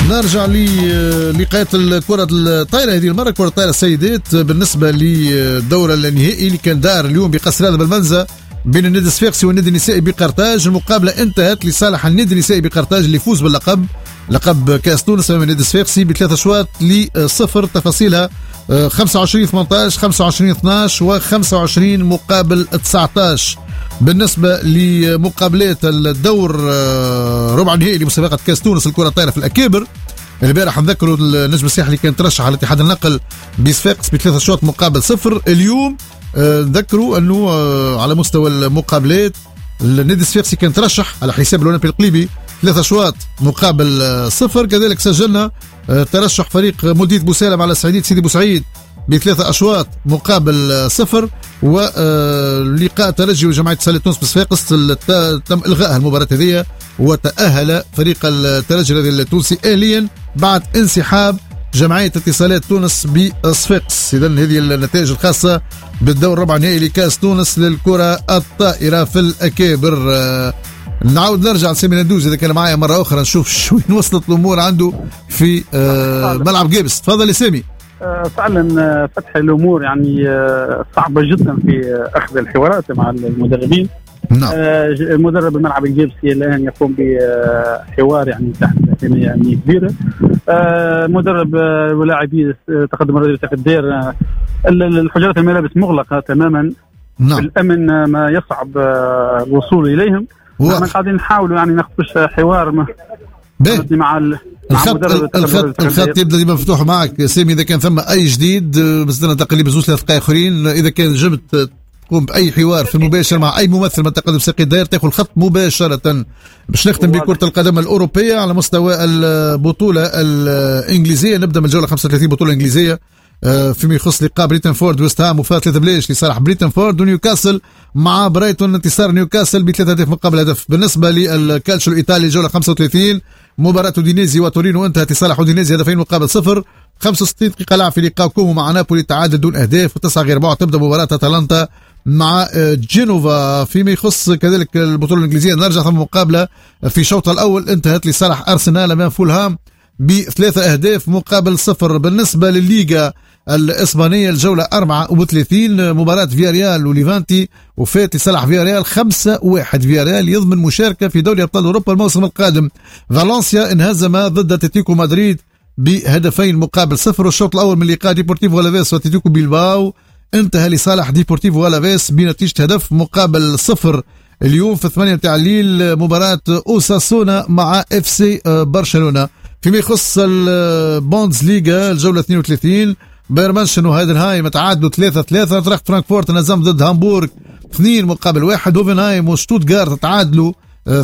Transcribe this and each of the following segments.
نرجع للقاءات كرة الطائرة. هذه المرة كرة الطائرة السيدات بالنسبة للدورة النهائي اللي كان دار اليوم بقصر هذا بالمنزة بين النادي الصفاقسي والنادي النسائي بقرطاج. المقابلة انتهت لصالح النادي النسائي بقرطاج اللي يفوز باللقب، لقب كاس تونس امام النادي الصفاقسي ب3 أشواط ل0. تفاصيلها 25-18 25-12 و25 مقابل 19. بالنسبة لمقابلات الدور ربع النهائي لمسابقة كاس تونس الكرة الطائرة في الأكابر، البارح نذكروا النجم الساحلي اللي كان ترشح على اتحاد النقل بصفاقس ب3 أشواط مقابل 0. اليوم نذكروا أنه على مستوى المقابلات النادي الصفاقسي كان ترشح على حساب الأولمبي القليبي 3 أشواط مقابل 0. كذلك سجلنا ترشح فريق مدية بوسالم على سعيدية سيدي بوسعيد ب3 أشواط مقابل 0. ولقاء ترجي وجمعية اتصالات تونس بصفاقس تم إلغاء المباراة هذه، وتأهل فريق الترجي التونسي آليا بعد انسحاب جمعية اتصالات تونس بصفاقس. إذن هذه النتائج الخاصة بالدور ربع نهائي لكاس تونس للكرة الطائرة في الأكابر. نعود نرجع لسامي ندوز إذا كان معايا مرة أخرى نشوف شوين وصلت الأمور عنده في ملعب جابس. تفضل يا سامي. فعلا فتح الأمور يعني صعبة جدا في أخذ الحوارات مع المدربين. نعم. مدرب الملعب الجابسي الآن يقوم بحوار يعني تحت يعني كبيرة. مدرب ولاعبي تقدم الرياضي الدير الحجرات الملابس مغلقة تماما. نعم. بالأمن ما يصعب الوصول إليهم. نحن قاعدين نحاولوا يعني نخطش حوار مع الخط يبدا ديما مفتوح معك سامي. اذا كان ثم اي جديد مثلا تقريبا 2 3 دقائق اخرين، اذا كان جبت تقوم باي حوار في المباشر مع اي ممثل من تقدم ساقي الدائر تاخذ الخط مباشره. باش نختم بكره القدم الاوروبيه على مستوى البطوله الانجليزيه. نبدا من الجوله 35 بطوله انجليزيه فيما يخص لقاء بريتنفورد ويست هام وفاز 3-0 لصالح بريتنفورد، ونيوكاسل مع برايتون انتصار نيوكاسل ب3 أهداف مقابل هدف. بالنسبه للكالتشو الايطالي الجوله 35 مباراه اودينيزي وتورينو انتهت لصالح اودينيزي 2 مقابل 0. 65 دقيقه لعب في لقاء كومو مع نابولي تعادل دون اهداف، و9 غير بعد تبدا مباراه اتلانتا مع جينوفا. فيما يخص كذلك البطوله الانجليزيه نرجع ثم مقابله في شوطها الاول انتهت لصالح ارسنال امام فولهام ب3 أهداف مقابل 0. بالنسبة للليغا الإسبانية الجولة 34 مباراة فياريال وليفانتي وفات لصالح فياريال 5-1. فياريال يضمن مشاركة في دوري أبطال أوروبا الموسم القادم. فالنسيا انهزم ضد أتلتيكو مدريد بهدفين مقابل 0. والشوط الأول من لقاء ديبورتيفو ألافيس وأتلتيكو بيلباو انتهى لصالح ديبورتيفو ألافيس بنتيجة هدف مقابل 0. اليوم في 8 متاع الليل مباراة أوساسونا مع FC برشلونة. فيما يخص البوندز ليغا الجولة 32 بايرن مانشن وهايدنهايم تعادلوا 3-3. تراخت فرانكفورت انهزم ضد هامبورغ 2 مقابل 1. هوفنهايم وشتوتغارت تعادلوا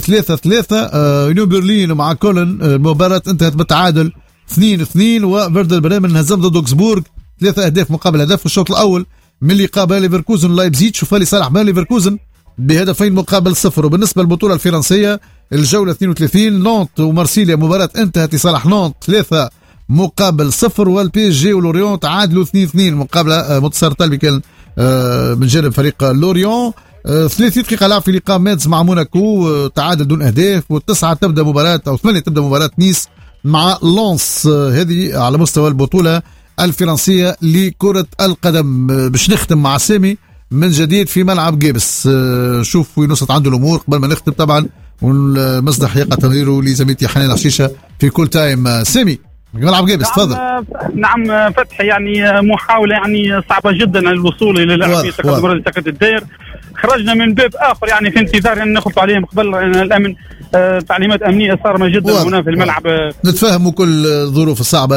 3-3. يونيون برلين مع كولن المباراة انتهت بالتعادل 2-2. وفيردر بريمن انهزم ضد اوكسبورغ 3 أهداف مقابل هدف. في الشوط الأول من لقاء باير ليفركوزن لايبزيج شوف لصالح باير ليفركوزن بهدفين مقابل 0. وبالنسبة للبطولة الفرنسية الجولة 32 نونت ومارسيليا مباراة انتهت لصالح نونت 3 مقابل 0. والبي اس جي ولوريون تعادلوا 2-2 مقابل منتصر طلبي كان من جانب فريق لوريون. 30 دقيقة لعب في لقاء ميدز مع موناكو تعادل دون أهداف. و9 تبدأ مباراة أو 8 تبدأ مباراة نيس مع لونس. هذه على مستوى البطولة الفرنسية لكرة القدم. باش نختم مع سامي من جديد في ملعب جابس. شوف وين وصلت عنده الأمور قبل ما نختم طبعا والمصدر حقيقة تغييره لزميلتي حنان عشيشة في كل تايم. سامي ملعب جابس تفضل. نعم فتح يعني محاولة يعني صعبة جدا الوصول إلى لاعبين تقدم رياضي الدير. خرجنا من باب آخر يعني في انتظار أن نخلط عليهم قبل الأمن تعليمات أمنية صارمة جدا هنا في الملعب. نتفاهموا كل الظروف الصعبة